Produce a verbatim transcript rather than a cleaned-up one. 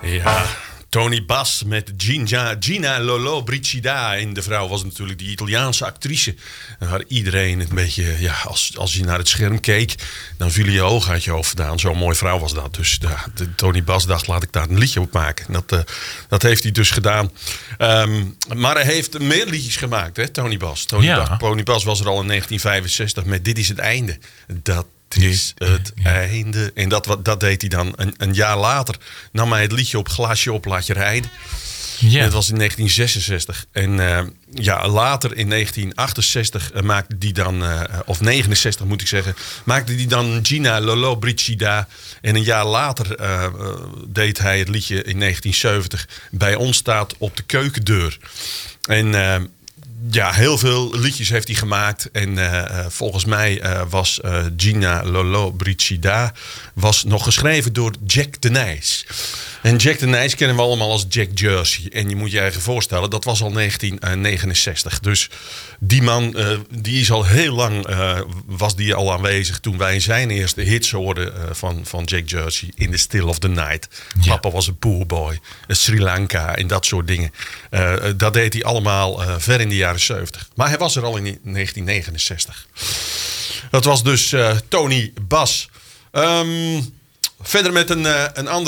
Ja, Tony Bass met Gina, Gina Lollobrigida. En de vrouw was natuurlijk die Italiaanse actrice. Waar iedereen een beetje, ja, als, als je naar het scherm keek, dan viel je oog uit je hoofd vandaan. Zo'n mooie vrouw was dat. Dus de, de Tony Bass dacht, laat ik daar een liedje op maken. Dat, uh, dat heeft hij dus gedaan. Um, maar hij heeft meer liedjes gemaakt, hè, Tony Bass. Tony, ja. Bass. Tony Bass was er al in negentien vijfenzestig met Dit is het einde. Dat Het is het ja. einde. En dat, dat deed hij dan een, een jaar later. Nam hij het liedje op, Glaasje op, laat je rijden. Ja. Dat was in negentien zesenzestig. En uh, ja, later in negentien achtenzestig uh, maakte hij dan, uh, of negenenzestig moet ik zeggen, maakte hij dan Gina Lollobrigida. En een jaar later uh, uh, deed hij het liedje in negentien zeventig. Bij ons staat op de keukendeur. En uh, ja, heel veel liedjes heeft hij gemaakt. En uh, volgens mij uh, was uh, Gina Lollobrigida was nog geschreven door Jack de Nijs. En Jack de Nijs kennen we allemaal als Jack Jersey. En je moet je eigen voorstellen, dat was al negentien negenenzestig. Dus die man, uh, die is al heel lang, uh, was die al aanwezig toen wij zijn eerste hits hoorden uh, van, van Jack Jersey. In the Still of the Night. Ja. Papa was een poolboy. Sri Lanka en dat soort dingen. Uh, dat deed hij allemaal uh, ver in de jaren zeventig. Maar hij was er al in negentien negenenzestig. Dat was dus uh, Tony Bass. Um, verder met een, uh, een andere